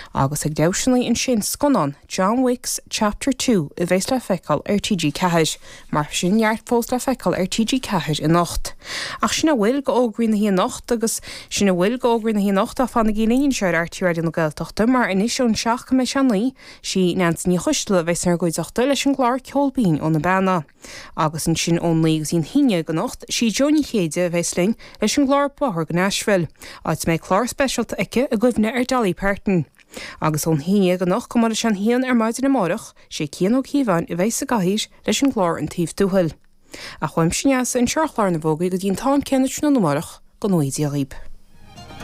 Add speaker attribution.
Speaker 1: agus ag deisinaí in sin sconán John Wicks Chapter 2 i bhés le feiceáil TG Ceathair, mar sin neart fós le feiceáil TG Ceathair in nocht. Ach sinna bhfuil go ógraí na hí nocht agus sinna bhfuil go ógraí na hí nocht a fanna gílíonn seir RTÉ na Gaeltachta mar inisisiún seach me seanlaí si neans ní chuistile bheits ar goideachta leis an gláir ceolbín ó na bena. Agus an sin ónlaí agus íon híine go nocht si Johnny Chéide bheitslinn leis an gláir báthir go Nashville, áit méid chlár speisialt aice a gcuimhne ar Dolly Parton. Agus ón híine go nach cumara sean hían ar maidin na mórach sé cían ó cíbhain i bhéis a gaithir leis an glár an tíomh dúthil. A chuim sin an seachláir na bógaí go dtíon tám cenneit na mórach go nóidí a rib.